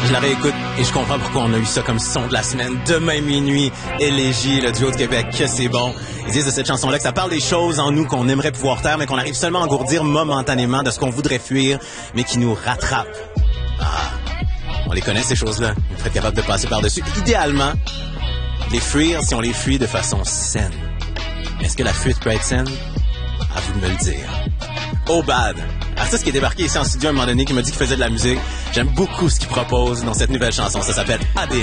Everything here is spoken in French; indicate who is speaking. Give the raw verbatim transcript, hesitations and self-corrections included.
Speaker 1: Je la réécoute et je comprends pourquoi on a eu ça comme son de la semaine. Demain minuit, Élégie, le duo de Québec, que c'est bon. Ils disent de cette chanson-là que ça parle des choses en nous qu'on aimerait pouvoir taire, mais qu'on arrive seulement à engourdir momentanément de ce qu'on voudrait fuir, mais qui nous rattrape. Ah, on les connaît, ces choses-là. Vous êtes capable de passer par-dessus. Idéalement, les fuir si on les fuit de façon saine. Est-ce que la fuite peut être saine? À vous de me le dire. Oh bad! Artiste qui est débarqué ici en studio à un moment donné, qui m'a dit qu'il faisait de la musique. J'aime beaucoup ce qu'il propose dans cette nouvelle chanson. Ça s'appelle A D N.